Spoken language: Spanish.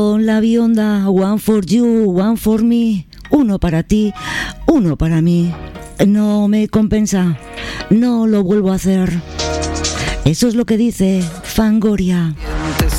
Con la bionda, one for you, one for me, uno para ti, uno para mí. No me compensa, no lo vuelvo a hacer. Eso es lo que dice Fangoria.